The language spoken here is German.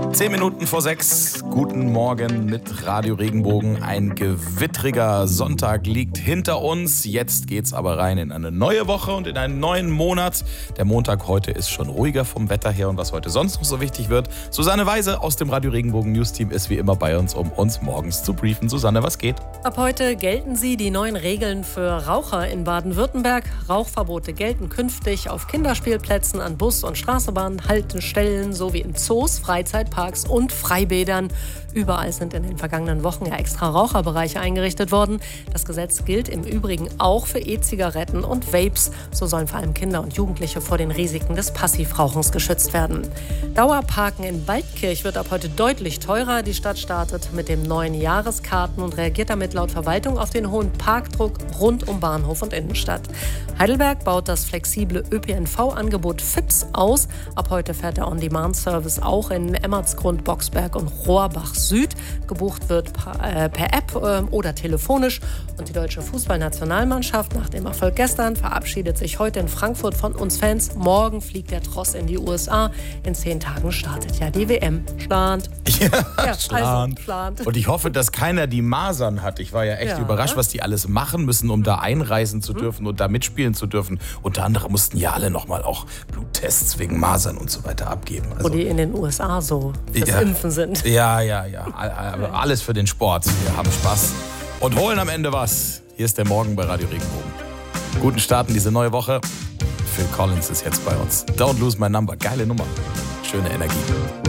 5:10. Guten Morgen mit Radio Regenbogen. Ein gewittriger Sonntag liegt hinter uns. Jetzt geht's aber rein in eine neue Woche und in einen neuen Monat. Der Montag heute ist schon ruhiger vom Wetter her und was heute sonst noch so wichtig wird. Susanne Weise aus dem Radio Regenbogen News Team ist wie immer bei uns, um uns morgens zu briefen. Susanne, was geht? Ab heute gelten die neuen Regeln für Raucher in Baden-Württemberg. Rauchverbote gelten künftig auf Kinderspielplätzen, an Bus- und Straßenbahn, Haltestellen sowie in Zoos, Freizeitparks und Freibädern. Überall sind in den vergangenen Wochen ja extra Raucherbereiche eingerichtet worden. Das Gesetz gilt im Übrigen auch für E-Zigaretten und Vapes. So sollen vor allem Kinder und Jugendliche vor den Risiken des Passivrauchens geschützt werden. Dauerparken in Waldkirch wird ab heute deutlich teurer. Die Stadt startet mit dem neuen Jahreskarten und reagiert damit laut Verwaltung auf den hohen Parkdruck rund um Bahnhof und Innenstadt. Heidelberg baut das flexible ÖPNV-Angebot FIPS aus. Ab heute fährt der On-Demand-Service auch in Emmertsgrund, Boxberg und Rohrbach Süd. Gebucht wird per App oder telefonisch. Und die deutsche Fußballnationalmannschaft nach dem Erfolg gestern verabschiedet sich heute in Frankfurt von uns Fans. Morgen fliegt der Tross in die USA. In 10 Tagen startet ja die WM. Schland. Ja, Schland. Und ich hoffe, dass keiner die Masern hat. Ich war ja echt überrascht, was die alles machen müssen, um da einreisen zu dürfen und da mitspielen zu dürfen. Unter anderem mussten ja alle nochmal auch Bluttests wegen Masern und so weiter abgeben. Also, wo die in den USA so fürs Impfen sind. Ja. Alles für den Sport. Wir haben Spaß und holen am Ende was. Hier ist der Morgen bei Radio Regenbogen. Guten Start in diese neue Woche. Phil Collins ist jetzt bei uns. Don't Lose My Number. Geile Nummer. Schöne Energie.